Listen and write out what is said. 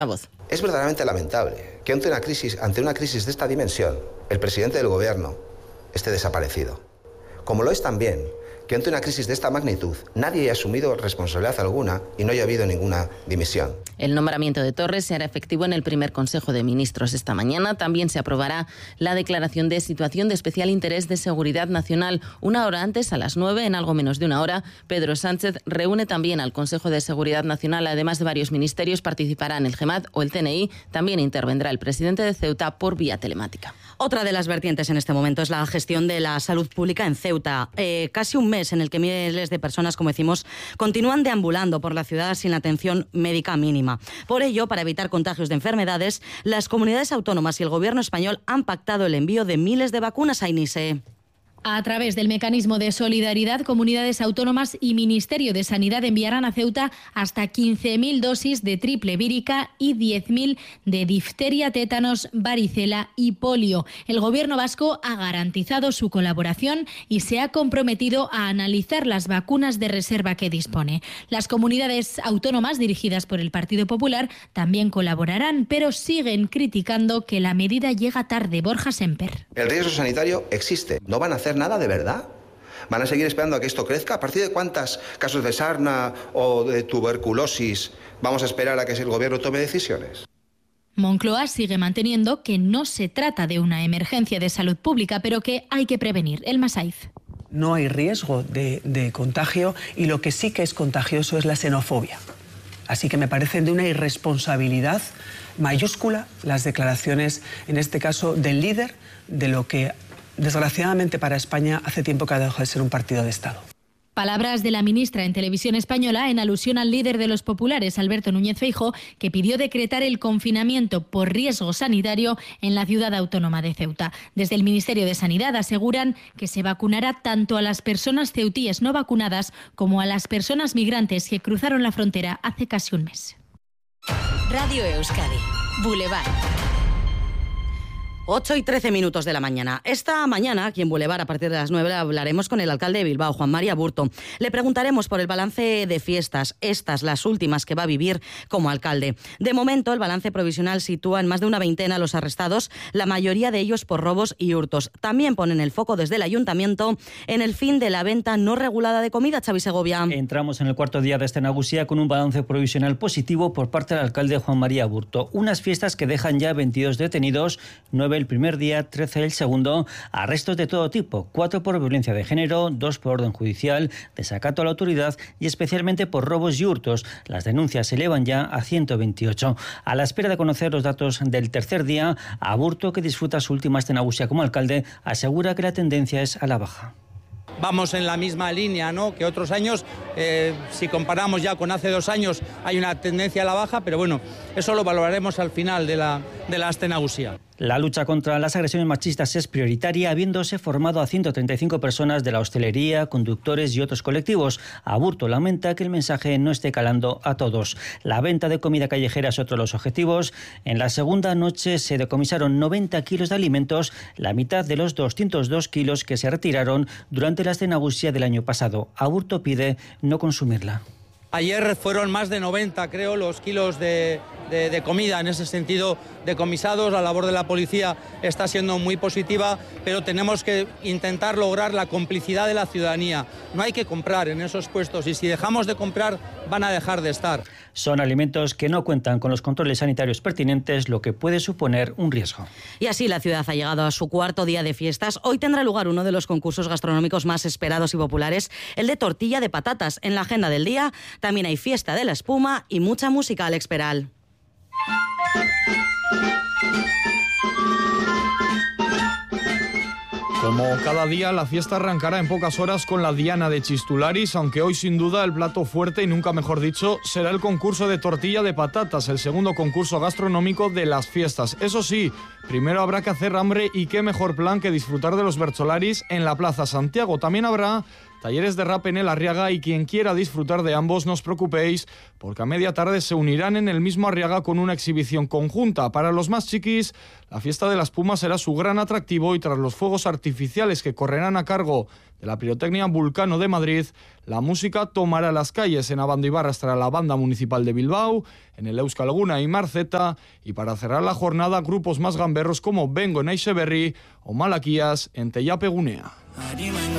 La voz. Es verdaderamente lamentable que ante una crisis de esta dimensión, el presidente del gobierno esté desaparecido. Como lo es también que ante una crisis de esta magnitud nadie haya asumido responsabilidad alguna y no haya habido ninguna dimisión. El nombramiento de Torres se hará efectivo en el primer Consejo de Ministros esta mañana. También se aprobará la declaración de situación de especial interés de seguridad nacional. Una hora antes, a las 9, en algo menos de una hora, Pedro Sánchez reúne también al Consejo de Seguridad Nacional. Además de varios ministerios, participarán el GEMAT o el CNI. También intervendrá el presidente de Ceuta por vía telemática. Otra de las vertientes en este momento es la gestión de la salud pública en Ceuta. Casi un mes en el que miles de personas, como decimos, continúan deambulando por la ciudad sin atención médica mínima. Por ello, para evitar contagios de enfermedades, las comunidades autónomas y el gobierno español han pactado el envío de miles de vacunas a Inise. A través del mecanismo de solidaridad, comunidades autónomas y Ministerio de Sanidad enviarán a Ceuta hasta 15.000 dosis de triple vírica y 10.000 de difteria, tétanos, varicela y polio. El Gobierno vasco ha garantizado su colaboración y se ha comprometido a analizar las vacunas de reserva que dispone. Las comunidades autónomas dirigidas por el Partido Popular también colaborarán, pero siguen criticando que la medida llega tarde. Borja Semper. El riesgo sanitario existe. No van a hacer nada de verdad. ¿Van a seguir esperando a que esto crezca? ¿A partir de cuántos casos de sarna o de tuberculosis vamos a esperar a que el gobierno tome decisiones? Moncloa sigue manteniendo que no se trata de una emergencia de salud pública, pero que hay que prevenir. El Masaiz. No hay riesgo de contagio y lo que sí que es contagioso es la xenofobia. Así que me parecen de una irresponsabilidad mayúscula las declaraciones, en este caso, del líder de lo que, desgraciadamente para España, hace tiempo que ha dejado de ser un partido de Estado. Palabras de la ministra en Televisión Española en alusión al líder de los populares, Alberto Núñez Feijóo, que pidió decretar el confinamiento por riesgo sanitario en la ciudad autónoma de Ceuta. Desde el Ministerio de Sanidad aseguran que se vacunará tanto a las personas ceutíes no vacunadas como a las personas migrantes que cruzaron la frontera hace casi un mes. Radio Euskadi, Boulevard. 8:13 de la mañana. Esta mañana, aquí en Boulevard, a partir de las 9, hablaremos con el alcalde de Bilbao, Juan Mari Aburto. Le preguntaremos por el balance de fiestas, estas, las últimas que va a vivir como alcalde. De momento, el balance provisional sitúa en más de una veintena los arrestados, la mayoría de ellos por robos y hurtos. También ponen el foco desde el ayuntamiento en el fin de la venta no regulada de comida. Xavi Segovia. Entramos en el cuarto día de esta nagusia con un balance provisional positivo por parte del alcalde Juan Mari Aburto. Unas fiestas que dejan ya 22 detenidos, 9 el primer día, 13 el segundo, arrestos de todo tipo, 4 por violencia de género, 2 por orden judicial, desacato a la autoridad y especialmente por robos y hurtos. Las denuncias se elevan ya a 128. A la espera de conocer los datos del tercer día, Aburto, que disfruta su última nagusia como alcalde, asegura que la tendencia es a la baja. Vamos en la misma línea, ¿no?, que otros años. Si comparamos ya con hace 2 años, hay una tendencia a la baja, pero bueno, eso lo valoraremos al final de la astenagusía. La lucha contra las agresiones machistas es prioritaria, habiéndose formado a 135 personas de la hostelería, conductores y otros colectivos. Aburto lamenta que el mensaje no esté calando a todos. La venta de comida callejera es otro de los objetivos. En la segunda noche se decomisaron 90 kilos de alimentos, la mitad de los 202 kilos que se retiraron durante la astenagusía del año pasado. Aburto pide no consumirla. Ayer fueron más de 90, creo, los kilos de comida, en ese sentido, decomisados. La labor de la policía está siendo muy positiva, pero tenemos que intentar lograr la complicidad de la ciudadanía. No hay que comprar en esos puestos y si dejamos de comprar van a dejar de estar. Son alimentos que no cuentan con los controles sanitarios pertinentes, lo que puede suponer un riesgo. Y así la ciudad ha llegado a su cuarto día de fiestas. Hoy tendrá lugar uno de los concursos gastronómicos más esperados y populares, el de tortilla de patatas. En la agenda del día también hay fiesta de la espuma y mucha música. Alex Peral. Como cada día, la fiesta arrancará en pocas horas con la Diana de Chistularis, aunque hoy sin duda el plato fuerte, y nunca mejor dicho, será el concurso de tortilla de patatas, el segundo concurso gastronómico de las fiestas. Eso sí, primero habrá que hacer hambre y qué mejor plan que disfrutar de los bercholaris en la Plaza Santiago. También habrá talleres de rap en el Arriaga, y quien quiera disfrutar de ambos, no os preocupéis, porque a media tarde se unirán en el mismo Arriaga con una exhibición conjunta. Para los más chiquis, la fiesta de la espuma será su gran atractivo, y tras los fuegos artificiales que correrán a cargo de la Pirotecnia Vulcano de Madrid, la música tomará las calles. En Abandoibarra estará la Banda Municipal de Bilbao, en el Euskal Guna y Marceta, y para cerrar la jornada, grupos más gamberros como Bengo en Aixeberri o Malaquías en Tellapegunea.